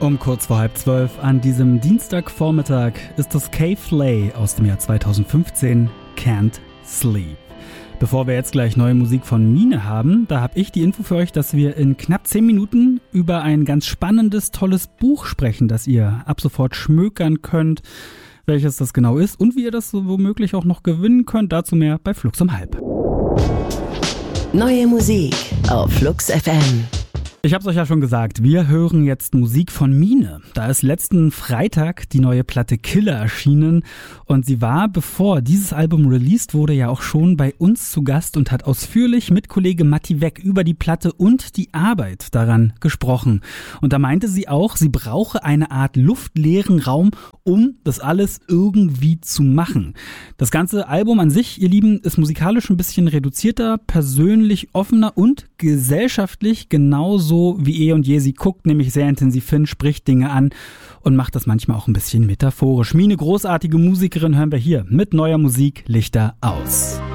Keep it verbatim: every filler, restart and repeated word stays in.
Um kurz vor halb zwölf an diesem Dienstagvormittag ist das K-Flay aus dem Jahr zweitausendfünfzehn, Can't Sleep. Bevor wir jetzt gleich neue Musik von Mine haben, da habe ich die Info für euch, dass wir in knapp zehn Minuten über ein ganz spannendes, tolles Buch sprechen, das ihr ab sofort schmökern könnt, welches das genau ist und wie ihr das so womöglich auch noch gewinnen könnt. Dazu mehr bei Flux um halb. Neue Musik auf Flux F M. Ich hab's euch ja schon gesagt, wir hören jetzt Musik von Mine. Da ist letzten Freitag die neue Platte Killer erschienen und sie war, bevor dieses Album released wurde, ja auch schon bei uns zu Gast und hat ausführlich mit Kollege Matti Weck über die Platte und die Arbeit daran gesprochen. Und da meinte sie auch, sie brauche eine Art luftleeren Raum, um das alles irgendwie zu machen. Das ganze Album an sich, ihr Lieben, ist musikalisch ein bisschen reduzierter, persönlich offener und gesellschaftlich genauso wie eh und je. Sie guckt nämlich sehr intensiv hin, spricht Dinge an und macht das manchmal auch ein bisschen metaphorisch. Mine, großartige Musikerin, hören wir hier mit neuer Musik Lichter aus.